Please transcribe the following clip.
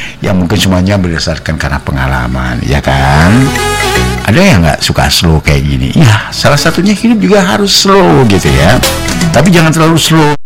Ya mungkin semuanya berdasarkan karena pengalaman, ya kan? Ada yang nggak suka slow kayak gini? Ya salah satunya hidup juga harus slow gitu ya. Tapi jangan terlalu slow